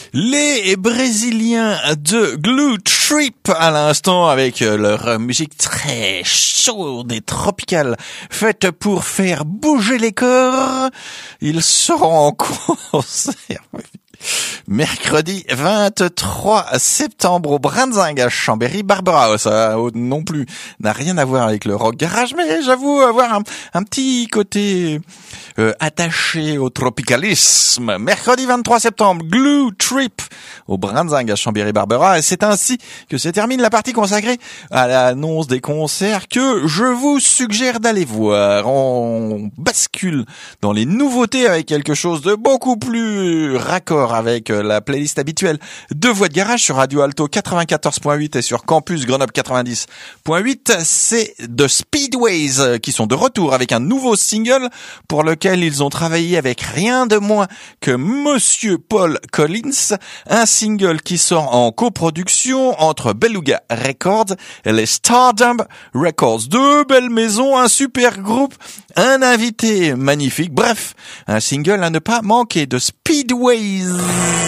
Les Brésiliens de Glue Trip à l'instant avec leur musique très chaude et tropicale faite pour faire bouger les corps. Ils seront en concert mercredi 23 septembre au Brandzingue à Chambéry. Barbara, ça non plus n'a rien à voir avec le rock garage, mais j'avoue avoir un petit côté attaché au tropicalisme. Mercredi 23 septembre, Glue Trip au Brandzingue à Chambéry-Barbera. Et c'est ainsi que se termine la partie consacrée à l'annonce des concerts que je vous suggère d'aller voir. On bascule dans les nouveautés avec quelque chose de beaucoup plus raccord avec la playlist habituelle de Voix de Garage sur Radio Alto 94.8 et sur Campus Grenoble 90.8. C'est The Speedways qui sont de retour avec un nouveau single pour lequel ils ont travaillé avec rien de moins que Monsieur Paul Collins. Un single qui sort en coproduction entre Beluga Records et les Stardom Records. Deux belles maisons, un super groupe, un invité magnifique. Bref, un single à ne pas manquer de Speedways.